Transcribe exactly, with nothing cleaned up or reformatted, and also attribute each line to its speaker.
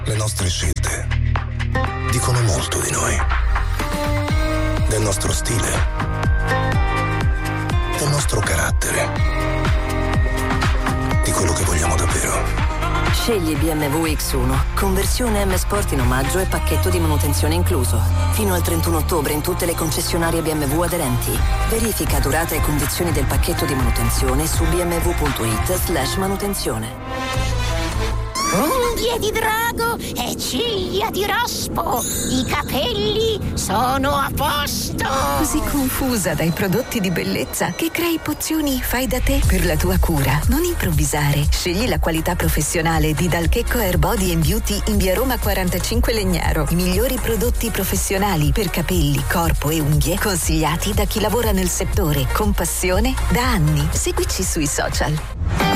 Speaker 1: Le nostre scelte dicono molto di noi. Del nostro stile. Del nostro carattere. Di quello che vogliamo davvero.
Speaker 2: Scegli B M W X uno, conversione M Sport in omaggio e pacchetto di manutenzione incluso. Fino al trentuno ottobre in tutte le concessionarie B M W aderenti. Verifica durata e condizioni del pacchetto di manutenzione su bmw.it slash manutenzione.
Speaker 3: Unghie di drago e ciglia di rospo. I capelli sono a posto.
Speaker 4: Così confusa dai prodotti di bellezza che crei pozioni fai da te per la tua cura. Non improvvisare. Scegli la qualità professionale di Dalchecco Hair Body and Beauty in via Roma quarantacinque Legnaro. I migliori prodotti professionali per capelli, corpo e unghie consigliati da chi lavora nel settore con passione da anni. Seguici sui social.